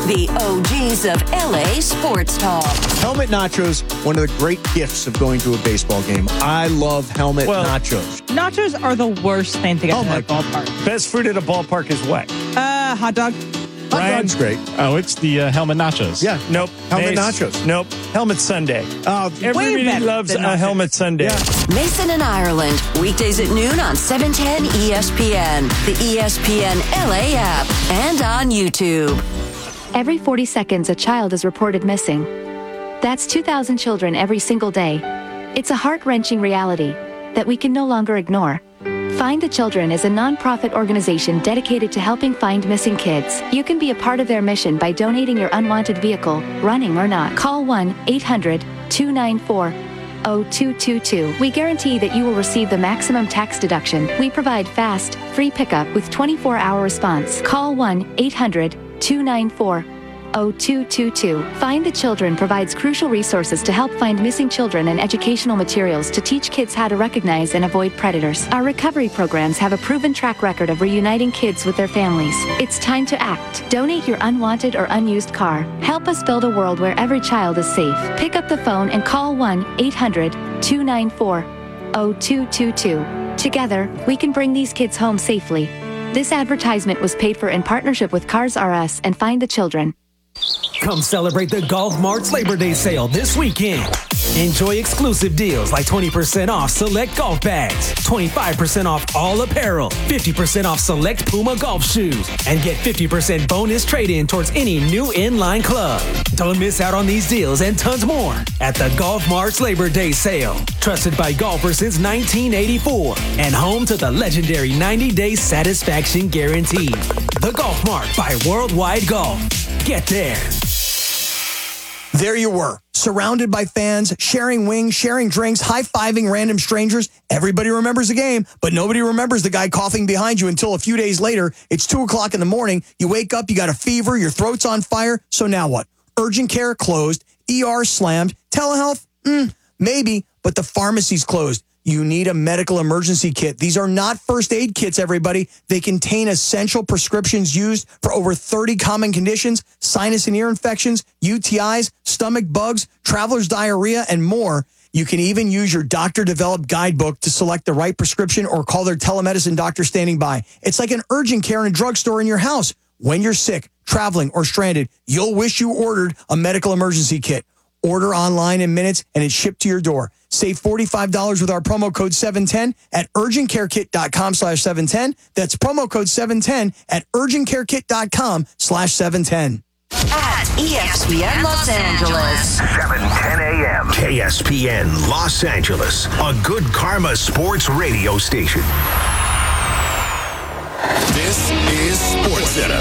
the OGs of LA sports talk. Helmet nachos, one of the great gifts of going to a baseball game. I love helmet nachos. Nachos are the worst thing to get to a ballpark. Best fruit at a ballpark is what? Hot dog. Hot dog's great. Oh, it's the helmet nachos. Yeah. Nope. Helmet Mace. nachos. Nope. Helmet sundae. Everybody better loves than a nachos. helmet sundae. Yeah. Mason and Ireland, weekdays at noon on 710 ESPN, the ESPN LA app, and on YouTube. Every 40 seconds, a child is reported missing. That's 2,000 children every single day. It's a heart-wrenching reality that we can no longer ignore. Find the Children is a non-profit organization dedicated to helping find missing kids. You can be a part of their mission by donating your unwanted vehicle, running or not. Call 1-800-294-0222. We guarantee that you will receive the maximum tax deduction. We provide fast, free pickup with 24-hour response. Call 1-800-294-0222. Find the Children provides crucial resources to help find missing children and educational materials to teach kids how to recognize and avoid predators. Our recovery programs have a proven track record of reuniting kids with their families. It's time to act. Donate your unwanted or unused car. Help us build a world where every child is safe. Pick up the phone and call 1-800-294-0222. Together, we can bring these kids home safely. This advertisement was paid for in partnership with Cars R Us and Find the Children. Come celebrate the Golf Mart's Labor Day sale this weekend. Enjoy exclusive deals like 20% off select golf bags, 25% off all apparel, 50% off select Puma golf shoes, and get 50% bonus trade-in towards any new inline club. Don't miss out on these deals and tons more at the Golf Mart's Labor Day sale. Trusted by golfers since 1984 and home to the legendary 90-day satisfaction guarantee. The Golf Mart by Worldwide Golf. Get there. There you were, surrounded by fans, sharing wings, sharing drinks, high-fiving random strangers. Everybody remembers the game, but nobody remembers the guy coughing behind you until a few days later. It's 2 o'clock in the morning. You wake up, you got a fever, your throat's on fire. So now what? Urgent care closed, ER slammed, telehealth? Maybe, but the pharmacy's closed. You need a medical emergency kit. These are not first aid kits, everybody. They contain essential prescriptions used for over 30 common conditions, sinus and ear infections, UTIs, stomach bugs, traveler's diarrhea, and more. You can even use your doctor-developed guidebook to select the right prescription or call their telemedicine doctor standing by. It's like an urgent care in a drugstore in your house. When you're sick, traveling, or stranded, you'll wish you ordered a medical emergency kit. Order online in minutes, and it's shipped to your door. Save $45 with our promo code 710 at urgentcarekit.com/710. That's promo code 710 at urgentcarekit.com/710. At ESPN Los Angeles. 7:10 a.m. KSPN Los Angeles, a good karma sports radio station. This is SportsCenter.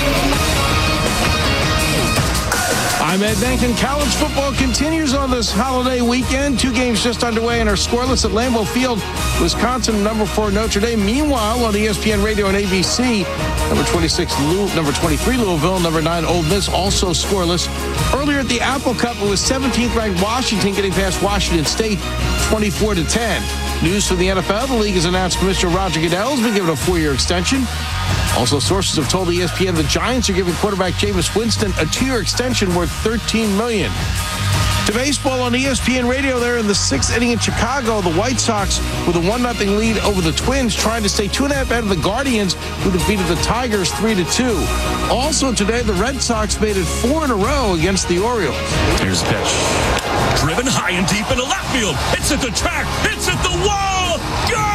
I'm Ed Benkin. College football continues on this holiday weekend. 2 games just underway and are scoreless at Lambeau Field. Wisconsin, number 4, Notre Dame. Meanwhile, on ESPN Radio and ABC, number 23, Louisville, number 9, Ole Miss, also scoreless. Earlier at the Apple Cup, it was 17th ranked Washington getting past Washington State, 24-10. News from the NFL, the league has announced Commissioner Roger Goodell has been given a 4-year extension. Also, sources have told ESPN the Giants are giving quarterback Jameis Winston a 2-year extension worth $13 million. To baseball on ESPN Radio there in the 6th inning in Chicago, the White Sox with a 1-0 lead over the Twins, trying to stay 2.5 ahead of the Guardians, who defeated the Tigers 3-2. Also today, the Red Sox made it 4 in a row against the Orioles. Here's the pitch. Driven high and deep into left field. It's at the track. It's at the wall. Go!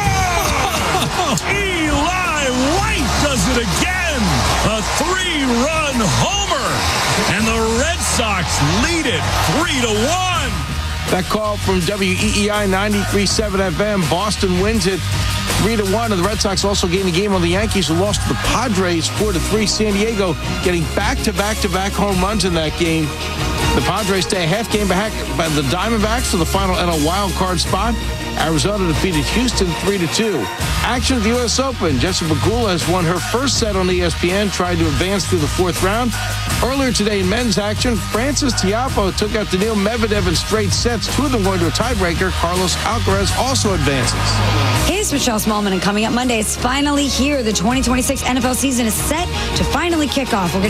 Eli White does it again. A 3-run homer. And the Red Sox lead it 3-1. That call from WEEI 93.7 FM. Boston wins it 3-1. And the Red Sox also gained the game on the Yankees, who lost to the Padres 4-3. San Diego getting back-to-back home runs in that game. The Padres stay a half game back by the Diamondbacks for the final NL wild card spot. Arizona defeated Houston 3-2. Action at the U.S. Open. Jessica Pegula has won her first set on ESPN, tried to advance through the 4th round. Earlier today in men's action, Francis Tiafoe took out Daniil Medvedev in straight sets, 2 of them going to a tiebreaker. Carlos Alcaraz also advances. Hey, it's Michelle Smallman, and coming up Monday, it's finally here. The 2026 NFL season is set to finally kick off. We're going